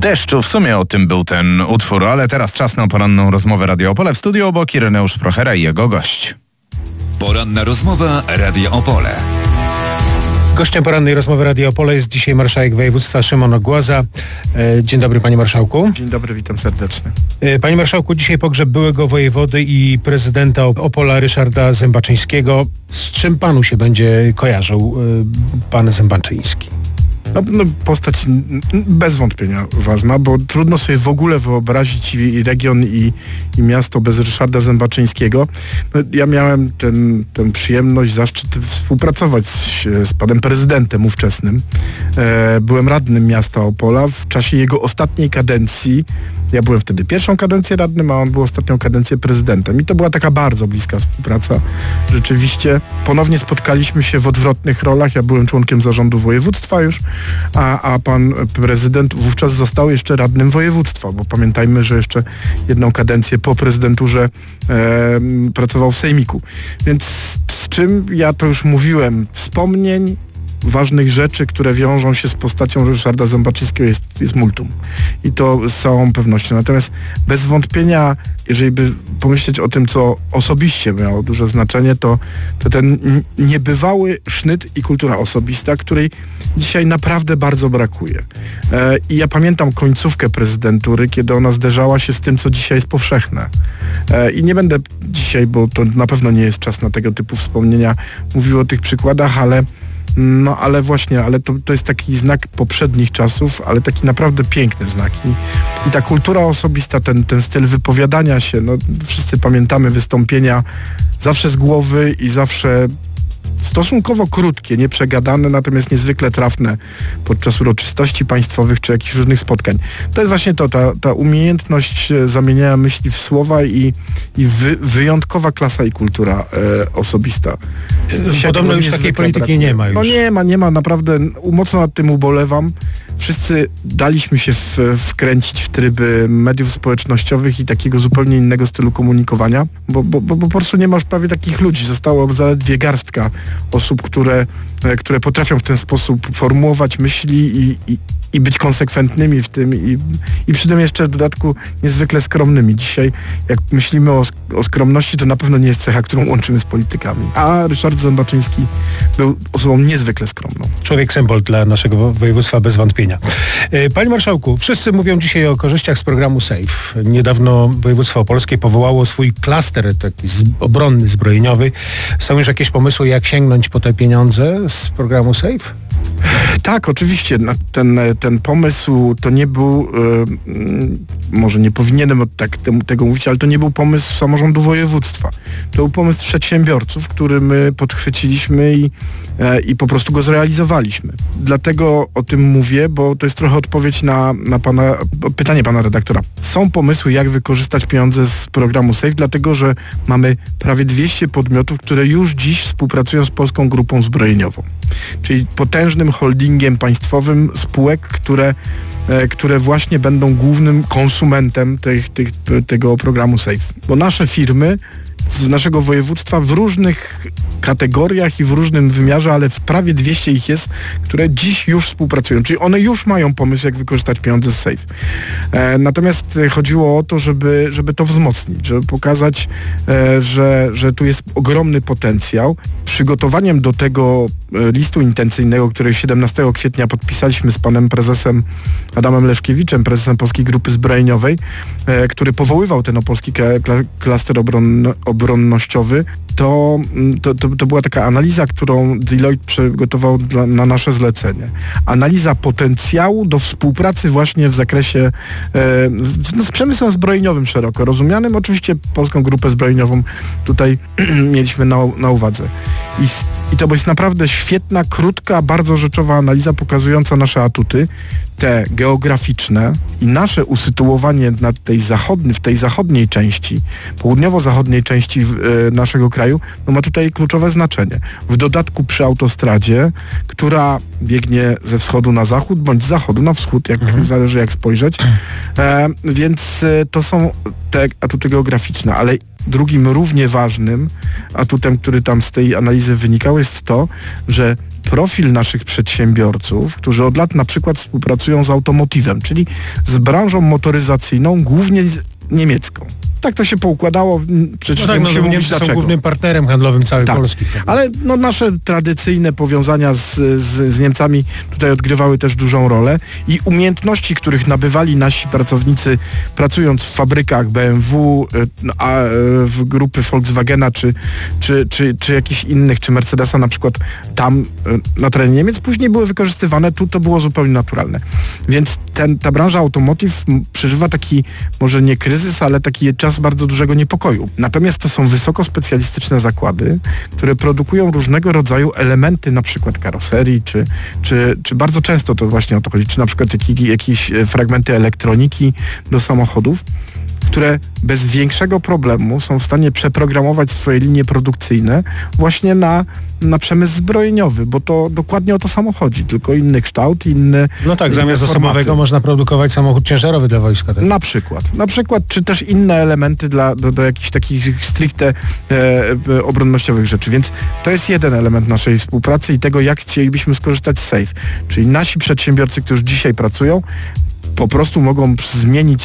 deszczu. W sumie o tym był ten utwór, ale teraz czas na poranną rozmowę Radio Opole. W studiu obok Ireneusz Prochera i jego gość. Poranna rozmowa Radio Opole. Gościem porannej rozmowy Radio Opole jest dzisiaj marszałek województwa Szymon Ogłaza. Dzień dobry, panie marszałku. Dzień dobry, witam serdecznie. Panie marszałku, dzisiaj pogrzeb byłego wojewody i prezydenta Opola Ryszarda Zębaczyńskiego. Z czym panu się będzie kojarzył pan Zębaczyński? No, postać bez wątpienia ważna, bo trudno sobie w ogóle wyobrazić i region i miasto bez Ryszarda Zębaczyńskiego. No, ja miałem tę przyjemność, zaszczyt współpracować z panem prezydentem ówczesnym. Byłem radnym miasta Opola w czasie jego ostatniej kadencji. Ja byłem wtedy pierwszą kadencję radnym, a on był ostatnią kadencję prezydentem. I to była taka bardzo bliska współpraca. Rzeczywiście ponownie spotkaliśmy się w odwrotnych rolach. Ja byłem członkiem zarządu województwa już, a pan prezydent wówczas został jeszcze radnym województwa, bo pamiętajmy, że jeszcze jedną kadencję po prezydenturze pracował w sejmiku. Więc z czym ja to już mówiłem, wspomnień, ważnych rzeczy, które wiążą się z postacią Ryszarda Zębaczyńskiego jest multum. I to z całą pewnością. Natomiast bez wątpienia, jeżeli by pomyśleć o tym, co osobiście miało duże znaczenie, to ten niebywały sznyt i kultura osobista, której dzisiaj naprawdę bardzo brakuje. I ja pamiętam końcówkę prezydentury, kiedy ona zderzała się z tym, co dzisiaj jest powszechne. I nie będę dzisiaj, bo to na pewno nie jest czas na tego typu wspomnienia, mówił o tych przykładach, ale właśnie, to jest taki znak poprzednich czasów, ale taki naprawdę piękny znak. I ta kultura osobista, ten styl wypowiadania się, no wszyscy pamiętamy wystąpienia zawsze z głowy i zawsze stosunkowo krótkie, nieprzegadane, natomiast niezwykle trafne podczas uroczystości państwowych czy jakichś różnych spotkań. To jest właśnie ta umiejętność zamieniania myśli w słowa i wyjątkowa klasa i kultura osobista. Podobno już takiej polityki nie ma już. No nie ma, naprawdę mocno nad tym ubolewam. Wszyscy daliśmy się wkręcić w tryby mediów społecznościowych i takiego zupełnie innego stylu komunikowania, bo po prostu nie ma już prawie takich ludzi. Zostało zaledwie garstka osób, które potrafią w ten sposób formułować myśli i być konsekwentnymi w tym i przy tym jeszcze w dodatku niezwykle skromnymi. Dzisiaj jak myślimy o skromności, to na pewno nie jest cecha, którą łączymy z politykami. A Ryszard Zębaczyński był osobą niezwykle skromną. Człowiek symbol dla naszego województwa bez wątpienia. Panie marszałku, wszyscy mówią dzisiaj o korzyściach z programu SAFE. Niedawno województwo opolskie powołało swój klaster taki obronny, zbrojeniowy. Są już jakieś pomysły, jak sięgnąć po te pieniądze z programu SAFE? Tak, oczywiście. Ten pomysł to nie był, może nie powinienem tego mówić, ale to nie był pomysł samorządu województwa. To był pomysł przedsiębiorców, który my podchwyciliśmy i po prostu go zrealizowaliśmy. Dlatego o tym mówię, bo to jest trochę odpowiedź na pytanie pana redaktora. Są pomysły, jak wykorzystać pieniądze z programu SAFE, dlatego że mamy prawie 200 podmiotów, które już dziś współpracują z Polską Grupą Zbrojeniową. Czyli potężnym holdingiem państwowym spółek, które właśnie będą głównym konsumentem tego programu SAFE. Bo nasze firmy z naszego województwa w różnych kategoriach i w różnym wymiarze, ale w prawie 200 ich jest, które dziś już współpracują. Czyli one już mają pomysł, jak wykorzystać pieniądze z SAFE. Natomiast chodziło o to, żeby to wzmocnić, żeby pokazać, że tu jest ogromny potencjał. Przygotowaniem do tego listu intencyjnego, który 17 kwietnia podpisaliśmy z panem prezesem Adamem Leszkiewiczem, prezesem Polskiej Grupy Zbrojeniowej, który powoływał ten opolski klaster obronnościowy, to była taka analiza, którą Deloitte przygotował na nasze zlecenie. Analiza potencjału do współpracy właśnie w zakresie z przemysłem zbrojeniowym szeroko rozumianym. Oczywiście Polską Grupę Zbrojeniową tutaj mieliśmy na uwadze. I to jest naprawdę świetna, krótka, bardzo rzeczowa analiza pokazująca nasze atuty, te geograficzne i nasze usytuowanie w tej zachodniej części, południowo-zachodniej części naszego kraju, no ma tutaj kluczowe znaczenie. W dodatku przy autostradzie, która biegnie ze wschodu na zachód, bądź z zachodu na wschód, zależy jak spojrzeć. Więc to są te atuty geograficzne, ale drugim równie ważnym atutem, który tam z tej analizy wynikał, jest to, że profil naszych przedsiębiorców, którzy od lat na przykład współpracują z automotivem, czyli z branżą motoryzacyjną, głównie niemiecką. Tak to się poukładało, przecież nie musimy mówić Niemcy dlaczego. są głównym partnerem handlowym całej Tak. Polski. Ale nasze tradycyjne powiązania z Niemcami tutaj odgrywały też dużą rolę i umiejętności, których nabywali nasi pracownicy pracując w fabrykach BMW, w grupy Volkswagena czy jakichś innych, czy Mercedesa na przykład tam na terenie Niemiec, później były wykorzystywane, tu to było zupełnie naturalne. Więc ta branża automotive przeżywa taki, może nie kryzys, ale taki czas bardzo dużego niepokoju. Natomiast to są wysoko specjalistyczne zakłady, które produkują różnego rodzaju elementy, na przykład karoserii, czy bardzo często to właśnie o to chodzi, czy na przykład jakieś fragmenty elektroniki do samochodów, które bez większego problemu są w stanie przeprogramować swoje linie produkcyjne właśnie na przemysł zbrojeniowy, bo to dokładnie o to samo chodzi, tylko inny kształt, inne No tak, zamiast formaty. osobowego można produkować samochód ciężarowy dla wojska. Tak? Na przykład, czy też inne elementy do jakichś takich stricte obronnościowych rzeczy, więc to jest jeden element naszej współpracy i tego, jak chcielibyśmy skorzystać z SAFE, czyli nasi przedsiębiorcy, którzy dzisiaj pracują, po prostu mogą zmienić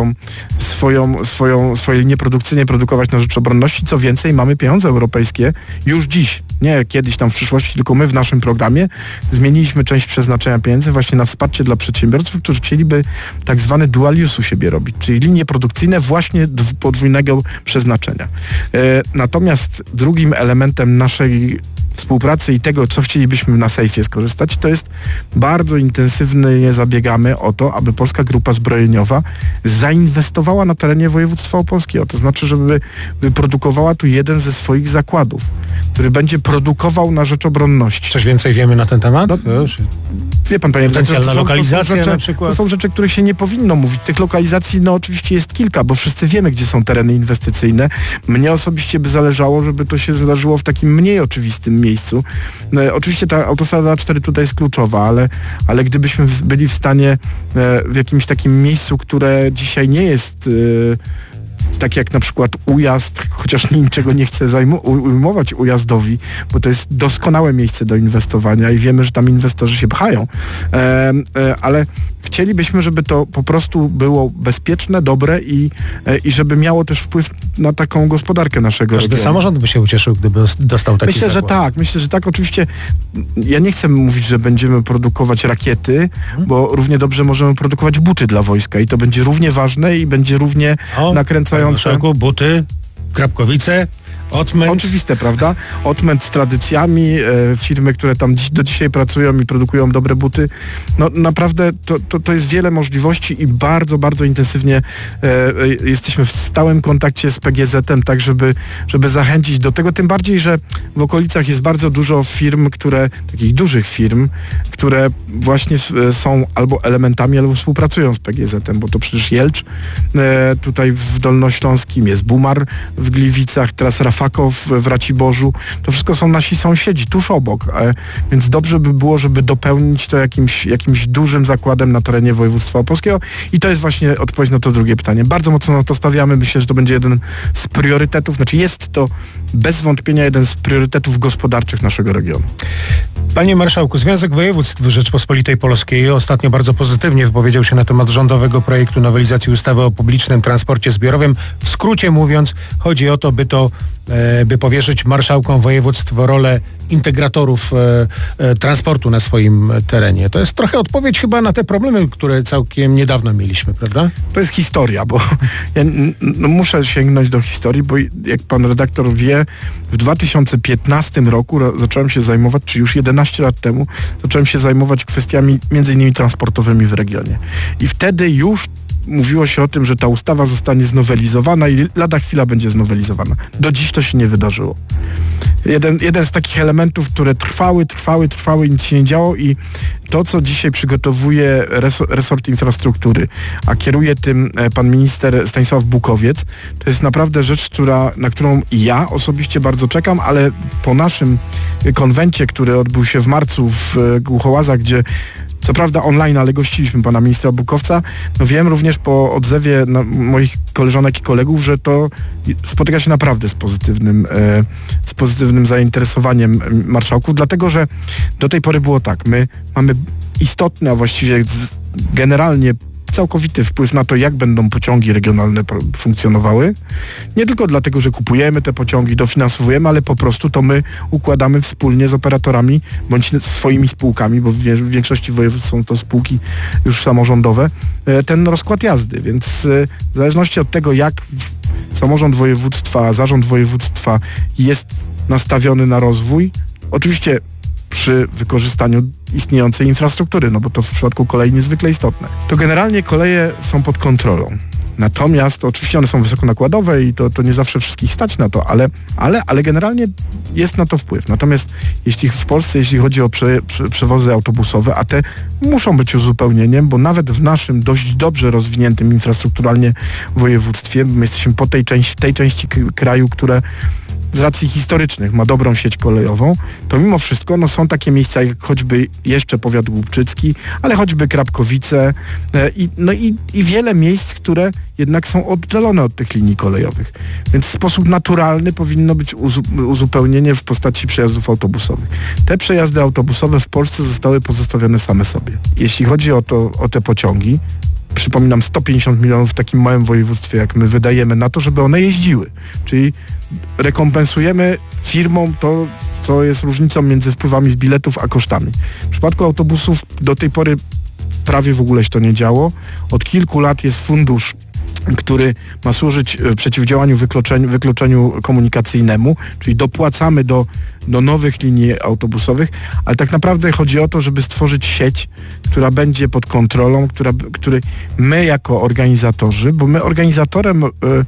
swoje linie produkcyjne, produkować na rzecz obronności. Co więcej, mamy pieniądze europejskie już dziś, nie kiedyś tam w przyszłości, tylko my w naszym programie zmieniliśmy część przeznaczenia pieniędzy właśnie na wsparcie dla przedsiębiorców, którzy chcieliby tak zwany dual use u siebie robić, czyli linie produkcyjne właśnie podwójnego przeznaczenia. Natomiast drugim elementem naszej współpracy i tego, co chcielibyśmy na SAFE skorzystać, to jest bardzo intensywnie zabiegamy o to, aby Polska Grupa Zbrojeniowa zainwestowała na terenie województwa opolskiego. To znaczy, żeby wyprodukowała tu jeden ze swoich zakładów, który będzie produkował na rzecz obronności. Coś więcej wiemy na ten temat? No, wie pan, panie Potencjalna lokalizacja rzeczy, na przykład? To są rzeczy, których się nie powinno mówić. Tych lokalizacji, oczywiście jest kilka, bo wszyscy wiemy, gdzie są tereny inwestycyjne. Mnie osobiście by zależało, żeby to się zdarzyło w takim mniej oczywistym miejscu. Oczywiście ta autostrada A4 tutaj jest kluczowa, ale gdybyśmy byli w stanie w jakimś takim miejscu, które dzisiaj nie jest tak jak na przykład Ujazd, chociaż niczego nie chcę ujmować Ujazdowi, bo to jest doskonałe miejsce do inwestowania i wiemy, że tam inwestorzy się pchają, ale chcielibyśmy, żeby to po prostu było bezpieczne, dobre i żeby miało też wpływ na taką gospodarkę naszego Każdy regionu. samorząd by się ucieszył, gdyby dostał taki Myślę, że tak. Oczywiście ja nie chcę mówić, że będziemy produkować rakiety, bo równie dobrze możemy produkować buty dla wojska i to będzie równie ważne i będzie równie nakręcające. Buty, Krapkowice, Otmęt. Oczywiste, prawda? Otmęt z tradycjami, firmy, które tam do dzisiaj pracują i produkują dobre buty. No naprawdę to jest wiele możliwości i bardzo, bardzo intensywnie jesteśmy w stałym kontakcie z PGZ-em, tak żeby zachęcić do tego, tym bardziej, że w okolicach jest bardzo dużo firm, takich dużych firm, które właśnie są albo elementami, albo współpracują z PGZ-em, bo to przecież Jelcz, tutaj w Dolnośląskim jest Bumar w Gliwicach, teraz Rafakow w Raciborzu. To wszystko są nasi sąsiedzi, tuż obok. Więc dobrze by było, żeby dopełnić to jakimś dużym zakładem na terenie województwa opolskiego. I to jest właśnie odpowiedź na to drugie pytanie. Bardzo mocno na to stawiamy. Myślę, że to będzie jeden z priorytetów, jest to bez wątpienia jeden z priorytetów gospodarczych naszego regionu. Panie Marszałku, Związek Województw Rzeczpospolitej Polskiej ostatnio bardzo pozytywnie wypowiedział się na temat rządowego projektu nowelizacji ustawy o publicznym transporcie zbiorowym. W skrócie mówiąc, chodzi o to, by powierzyć marszałkom województw rolę integratorów transportu na swoim terenie. To jest trochę odpowiedź chyba na te problemy, które całkiem niedawno mieliśmy, prawda? To jest historia, bo ja muszę sięgnąć do historii, bo jak pan redaktor wie, w 2015 roku zacząłem się zajmować, czy już 11 lat temu, zacząłem się zajmować kwestiami między innymi transportowymi w regionie. I wtedy już mówiło się o tym, że ta ustawa zostanie znowelizowana i lada chwila będzie znowelizowana. Do dziś to się nie wydarzyło. Jeden z takich elementów, które trwały, nic się nie działo i to, co dzisiaj przygotowuje resort infrastruktury, a kieruje tym pan minister Stanisław Bukowiec, to jest naprawdę rzecz, na którą ja osobiście bardzo czekam, ale po naszym konwencie, który odbył się w marcu w Głuchołazach, gdzie co prawda online, ale gościliśmy pana ministra Bukowca. No wiem również po odzewie moich koleżanek i kolegów, że to spotyka się naprawdę z pozytywnym zainteresowaniem marszałków, dlatego że do tej pory było tak, my mamy istotny, a właściwie generalnie całkowity wpływ na to, jak będą pociągi regionalne funkcjonowały. Nie tylko dlatego, że kupujemy te pociągi, dofinansowujemy, ale po prostu to my układamy wspólnie z operatorami, bądź swoimi spółkami, bo w większości województw są to spółki już samorządowe, ten rozkład jazdy. Więc w zależności od tego, jak samorząd województwa, zarząd województwa jest nastawiony na rozwój, oczywiście przy wykorzystaniu istniejącej infrastruktury, no bo to w przypadku kolei niezwykle istotne. To generalnie koleje są pod kontrolą. Natomiast oczywiście one są wysokonakładowe i to nie zawsze wszystkich stać na to, ale generalnie jest na to wpływ. Natomiast w Polsce, jeśli chodzi o przewozy autobusowe, a te muszą być uzupełnieniem, bo nawet w naszym dość dobrze rozwiniętym infrastrukturalnie województwie, my jesteśmy po tej części kraju, które z racji historycznych ma dobrą sieć kolejową, to mimo wszystko są takie miejsca jak choćby jeszcze powiat głubczycki, ale choćby Krapkowice i wiele miejsc, które jednak są oddalone od tych linii kolejowych. Więc w sposób naturalny powinno być uzupełnienie w postaci przejazdów autobusowych. Te przejazdy autobusowe w Polsce zostały pozostawione same sobie. Jeśli chodzi o te pociągi, przypominam, 150 milionów w takim małym województwie, jak my wydajemy na to, żeby one jeździły. Czyli rekompensujemy firmom to, co jest różnicą między wpływami z biletów a kosztami. W przypadku autobusów do tej pory prawie w ogóle się to nie działo. Od kilku lat jest fundusz, który ma służyć przeciwdziałaniu wykluczeniu komunikacyjnemu, czyli dopłacamy do nowych linii autobusowych, ale tak naprawdę chodzi o to, żeby stworzyć sieć, która będzie pod kontrolą, który my jako organizatorzy, bo my organizatorem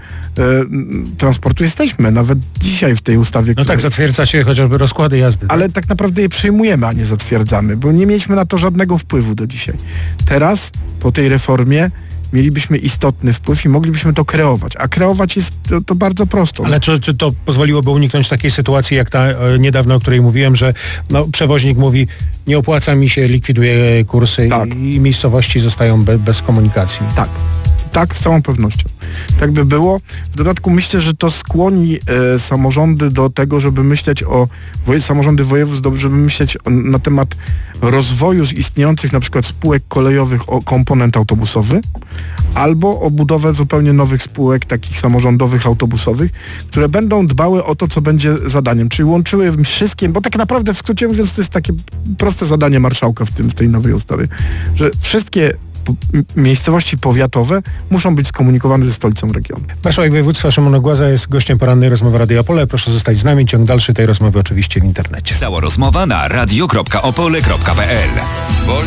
transportu jesteśmy, nawet dzisiaj w tej ustawie. No tak, zatwierdza się chociażby rozkłady jazdy. Ale tak? tak naprawdę je przyjmujemy, a nie zatwierdzamy, bo nie mieliśmy na to żadnego wpływu do dzisiaj. Teraz, po tej reformie, mielibyśmy istotny wpływ i moglibyśmy to kreować. A kreować jest to bardzo prosto. Ale czy to pozwoliłoby uniknąć takiej sytuacji, jak ta niedawno, o której mówiłem, że przewoźnik mówi, nie opłaca mi się, likwiduje kursy tak. i miejscowości zostają bez komunikacji. Tak, z całą pewnością. Tak by było. W dodatku myślę, że to skłoni samorządy do tego, żeby myśleć samorządy województw, żeby myśleć na temat rozwoju istniejących na przykład spółek kolejowych o komponent autobusowy, albo o budowę zupełnie nowych spółek, takich samorządowych, autobusowych, które będą dbały o to, co będzie zadaniem, czyli łączyły wszystkie, bo tak naprawdę w skrócie mówiąc to jest takie proste zadanie marszałka w tej nowej ustawie, że wszystkie miejscowości powiatowe muszą być skomunikowane ze stolicą regionu. Marszałek województwa Szymon Ogłaza jest gościem porannej rozmowy Radia Opole. Proszę zostać z nami. Ciąg dalszy tej rozmowy oczywiście w internecie. Cała rozmowa na radio.opole.pl.